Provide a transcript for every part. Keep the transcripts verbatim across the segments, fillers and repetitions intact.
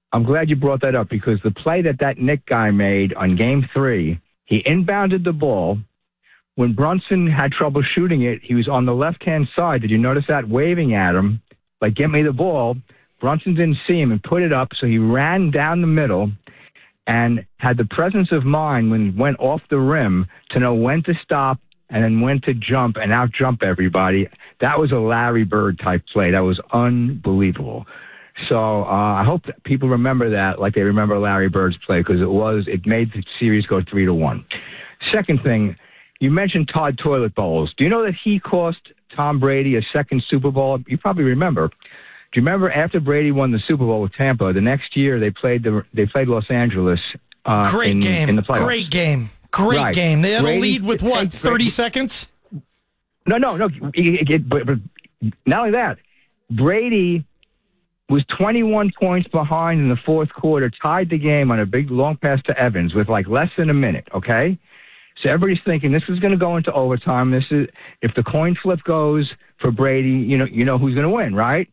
I'm glad you brought that up because the play that that Nick guy made on game three, he inbounded the ball. When Brunson had trouble shooting it, he was on the left-hand side. Did you notice that? Waving at him, like, get me the ball. Brunson didn't see him and put it up, so he ran down the middle and had the presence of mind when he went off the rim to know when to stop and then when to jump and out-jump everybody. That was a Larry Bird-type play. That was unbelievable. So uh, I hope that people remember that like they remember Larry Bird's play because it was it made the series go three to one. Second thing, you mentioned Todd Toilet Bowles. Do you know that he cost Tom Brady a second Super Bowl? You probably remember. Do you remember after Brady won the Super Bowl with Tampa, the next year they played the they played Los Angeles uh, Great in, game. in the playoffs. Great game. Great right. game. They had Brady, a lead with what, thirty Brady, seconds? No, no, no. It, it, but, but not only that, Brady was twenty-one points behind in the fourth quarter, tied the game on a big long pass to Evans with like less than a minute, okay? So everybody's thinking this is going to go into overtime. This is if the coin flip goes for Brady, you know, you know who's going to win, right?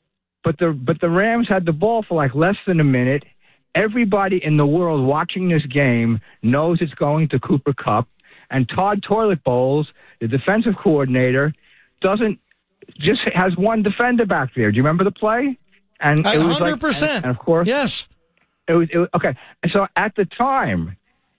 But the but the Rams had the ball for like less than a minute. Everybody in the world watching this game knows it's going to Cooper Kupp, and Todd Toilet Bowles, the defensive coordinator, doesn't just has one defender back there. Do you remember the play? And it was one hundred percent. Like, and, and of course, yes. It was, it was okay. So at the time,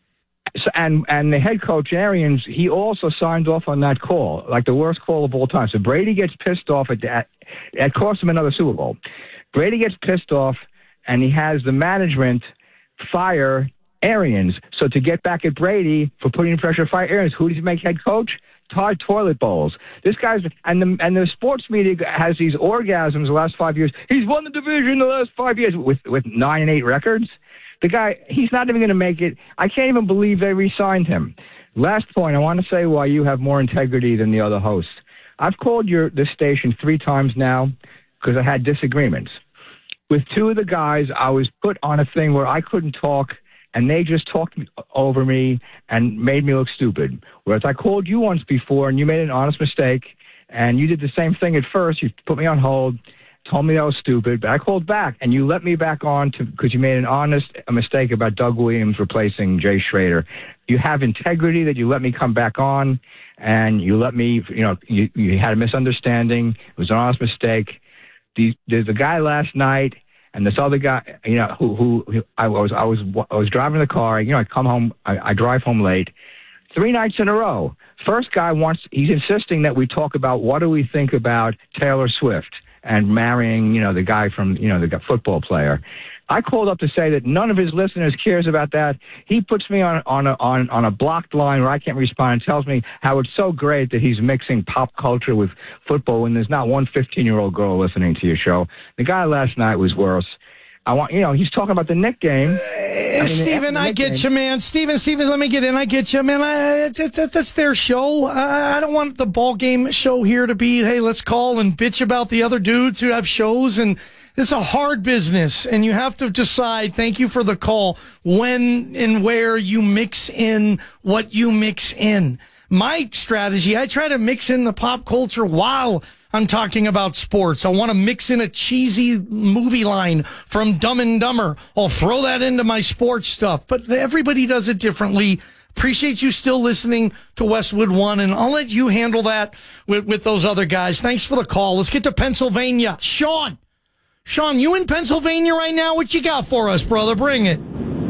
so, and and the head coach Arians, he also signed off on that call, like the worst call of all time. So Brady gets pissed off at that. It cost him another Super Bowl. Brady gets pissed off, and he has the management fire Arians. So to get back at Brady for putting pressure, fire Arians. Who does he make head coach? Todd Toilet Bowles. This guy's and the and the sports media has these orgasms the last five years. He's won the division the last five years with with nine and eight records. The guy, he's not even going to make it. I can't even believe they re-signed him. Last point, I want to say why you have more integrity than the other hosts. I've called your this station three times now because I had disagreements with two of the guys. I was put on a thing where I couldn't talk. And they just talked over me and made me look stupid. Whereas I called you once before, and you made an honest mistake, and you did the same thing at first. You put me on hold, told me I was stupid, but I called back, and you let me back on to because you made an honest a mistake about Doug Williams replacing Jay Schrader. You have integrity that you let me come back on, and you let me, you know, you, you had a misunderstanding. It was an honest mistake. The, there's a guy last night. And this other guy, you know, who, who, who I was, I was, I was driving the car. You know, I come home, I, I drive home late, three nights in a row. First guy wants, he's insisting that we talk about what do we think about Taylor Swift and marrying, you know, the guy from, you know, the football player. I called up to say that none of his listeners cares about that. He puts me on on a, on on a blocked line where I can't respond and tells me how it's so great that he's mixing pop culture with football when there's not one fifteen-year-old girl listening to your show. The guy last night was worse. I want, you know, he's talking about the Knick game. Uh, I mean, Steven, I get game. you, man. Steven, Steven, let me get in. I get you, man. I, it's, it's, that's their show. I, I don't want the ball game show here to be, hey, let's call and bitch about the other dudes who have shows. And it's a hard business, and you have to decide, thank you for the call, when and where you mix in what you mix in. My strategy, I try to mix in the pop culture while I'm talking about sports. I want to mix in a cheesy movie line from Dumb and Dumber. I'll throw that into my sports stuff. But everybody does it differently. Appreciate you still listening to Westwood One, and I'll let you handle that with, with those other guys. Thanks for the call. Let's get to Pennsylvania. Sean. Sean, you in Pennsylvania right now? What you got for us, brother? Bring it.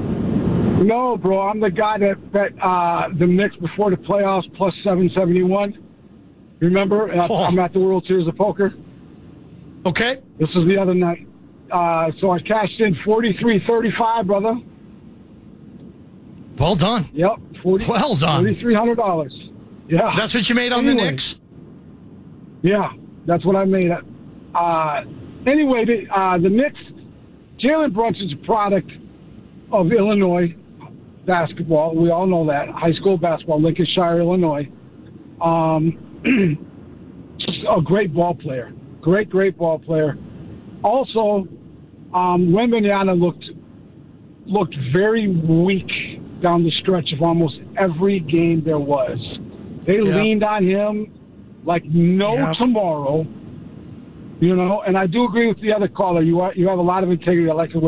No, bro. I'm the guy that bet uh, the Knicks before the playoffs plus seven seventy-one. Remember? Oh. I'm at the World Series of Poker. Okay. This was the other night. Uh, so I cashed in forty-three thirty-five, brother. Well done. Yep. forty, well done. forty-three hundred dollars. Yeah. That's what you made on anyway, the Knicks? Yeah. That's what I made. Uh, anyway, the, uh, the Knicks, Jalen Brunson's a product of Illinois basketball. We all know that. High school basketball, Lincolnshire, Illinois. Um... just a great ball player. Great, great ball player. Also, um, Wembanyama looked looked very weak down the stretch of almost every game there was. They yep. leaned on him like no yep. tomorrow. You know, and I do agree with the other caller. You are, you have a lot of integrity. I like the way